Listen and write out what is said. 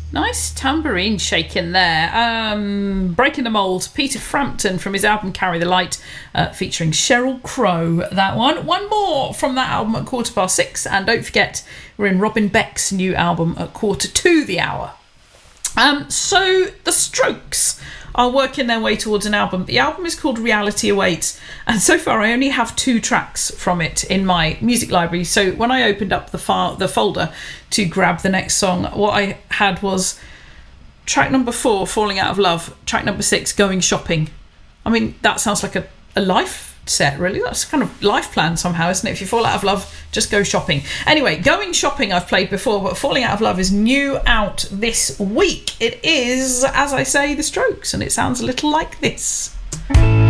Nice tambourine shaking there. Breaking the Mould, Peter Frampton from his album Carry the Light, featuring Sheryl Crow, that one. One more from that album at 6:15, and don't forget, we're in Robin Beck's new album at 1:45 the hour. So The Strokes are working their way towards an album. The album is called Reality Awaits, and so far I only have 2 tracks from it in my music library. So when I opened up the folder to grab the next song, what I had was track number 4, Falling Out of Love, track number 6, Going Shopping. I mean, that sounds like a life set, really. That's kind of life plan somehow, isn't it? If you fall out of love, just go shopping. Anyway, Going Shopping I've played before, but Falling Out of Love is new out this week. It is, as I say, The Strokes, and it sounds a little like this.